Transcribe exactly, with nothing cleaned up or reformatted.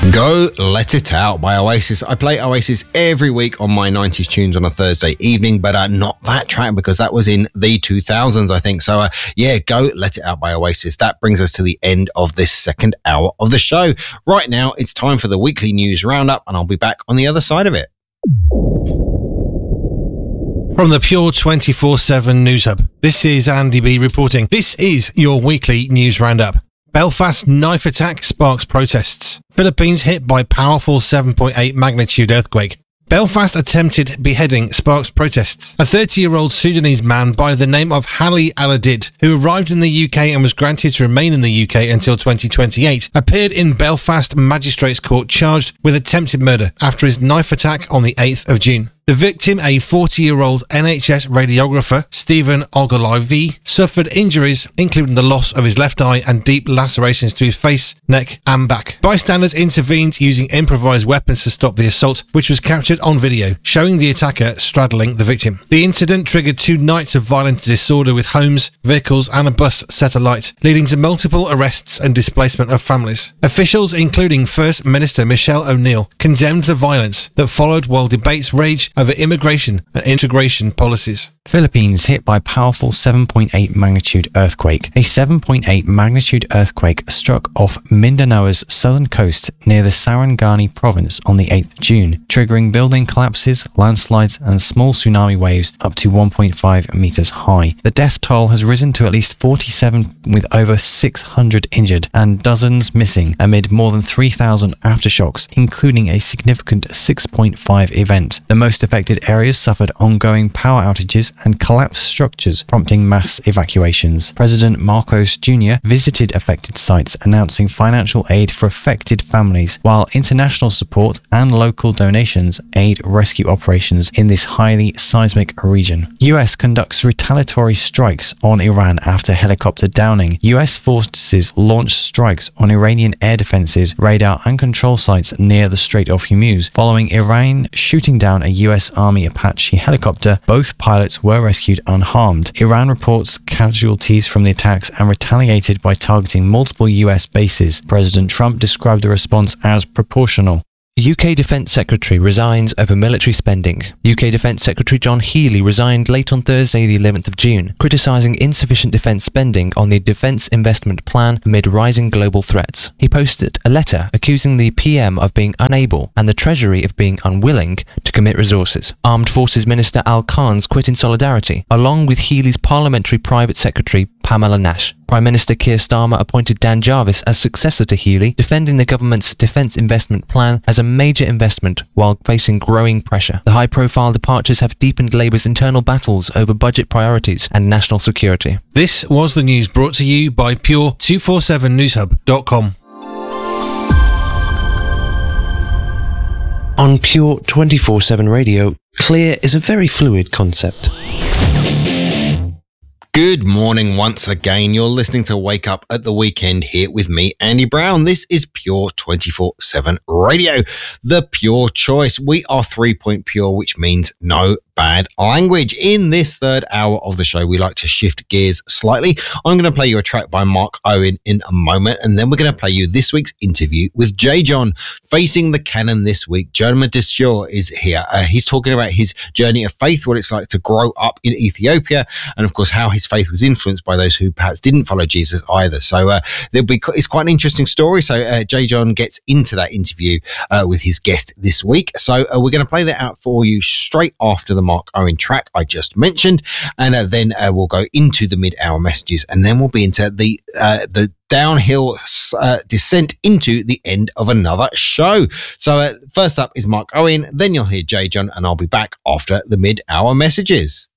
Go Let It Out by Oasis. I play Oasis every week on my nineties tunes on a Thursday evening, but uh, not that track because that was in the two thousands, I think. So, uh, yeah, Go Let It Out by Oasis. That brings us to the end of this second hour of the show. Right now, it's time for the weekly news roundup, and I'll be back on the other side of it. From the Pure twenty-four seven News Hub, this is Andy B reporting. This is your weekly news roundup. Belfast knife attack sparks protests. Philippines hit by powerful seven point eight magnitude earthquake. Belfast attempted beheading sparks protests. A thirty-year-old Sudanese man by the name of Hali Aladid, who arrived in the U K and was granted to remain in the U K until twenty twenty-eight, appeared in Belfast Magistrates Court charged with attempted murder after his knife attack on the eighth of June. The victim, a forty-year-old N H S radiographer, Stephen Ogilvie, suffered injuries, including the loss of his left eye and deep lacerations to his face, neck and back. Bystanders intervened using improvised weapons to stop the assault, which was captured on video, showing the attacker straddling the victim. The incident triggered two nights of violent disorder with homes, vehicles and a bus set alight, leading to multiple arrests and displacement of families. Officials, including First Minister Michelle O'Neill, condemned the violence that followed while debates raged over immigration and integration policies. Philippines hit by powerful seven point eight magnitude earthquake. A seven point eight magnitude earthquake struck off Mindano's southern coast near the Sarangani province on the eighth of June, triggering building collapses, landslides and small tsunami waves up to one point five meters high. The death toll has risen to at least forty-seven, with over six hundred injured and dozens missing amid more than three thousand aftershocks, including a significant six point five event. The most affected areas suffered ongoing power outages and collapsed structures, prompting mass evacuations. President Marcos Junior visited affected sites, announcing financial aid for affected families, while international support and local donations aid rescue operations in this highly seismic region. U S conducts retaliatory strikes on Iran after helicopter downing. U S forces launched strikes on Iranian air defenses, radar and control sites near the Strait of Hormuz, following Iran shooting down a U S Army Apache helicopter. Both pilots were rescued unharmed. Iran reports casualties from the attacks and retaliated by targeting multiple U S bases. President Trump described the response as proportional. U K Defence Secretary resigns over military spending. U K Defence Secretary John Healey resigned late on Thursday the eleventh of June, criticising insufficient defence spending on the Defence Investment Plan amid rising global threats. He posted a letter accusing the P M of being unable and the Treasury of being unwilling to commit resources. Armed Forces Minister Al Khan's quit in solidarity, along with Healey's Parliamentary Private Secretary Pamela Nash. Prime Minister Keir Starmer appointed Dan Jarvis as successor to Healey, defending the government's Defence Investment Plan as a major investment while facing growing pressure. The high-profile departures have deepened Labour's internal battles over budget priorities and national security. This was the news brought to you by Pure two forty-seven news hub dot com. On Pure twenty-four seven Radio, clear is a very fluid concept. Good morning once again. You're listening to Wake Up at the Weekend here with me, Andy Brown. This is Pure twenty-four seven Radio, the pure choice. We are three-point pure, which means no bad language. In this third hour of the show, we like to shift gears slightly. I'm going to play you a track by Mark Owen in a moment, and then we're going to play you this week's interview with J. John. Facing the Canon this week, Jeremy Deshaw is here. Uh, he's talking about his journey of faith, what it's like to grow up in Ethiopia, and of course how his faith was influenced by those who perhaps didn't follow Jesus either. So uh, there'll be it's quite an interesting story. So uh, J. John gets into that interview uh, with his guest this week. So uh, we're going to play that out for you straight after the Mark Owen track I just mentioned, and uh, then uh, we'll go into the mid-hour messages, and then we'll be into the uh, the downhill uh, descent into the end of another show. So uh, first up is Mark Owen, then you'll hear J. John, and I'll be back after the mid-hour messages.